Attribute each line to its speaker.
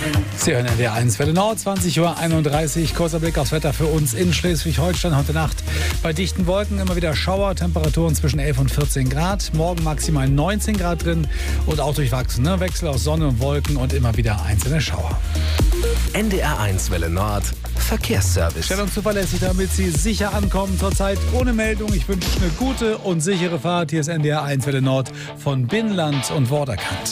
Speaker 1: Sie hören NDR 1 Welle Nord, 20:31 Uhr. Kurzer Blick aufs Wetter für uns in Schleswig-Holstein. Heute Nacht bei dichten Wolken immer wieder Schauer, Temperaturen zwischen 11 und 14 Grad. Morgen maximal 19 Grad drin und auch durchwachsen. Wechsel aus Sonne und Wolken und immer wieder einzelne Schauer.
Speaker 2: NDR 1 Welle Nord, Verkehrsservice.
Speaker 1: Schnell und zuverlässig, damit Sie sicher ankommen. Zurzeit ohne Meldung. Ich wünsche eine gute und sichere Fahrt. Hier ist NDR 1 Welle Nord von Binnenland und Vorderkant.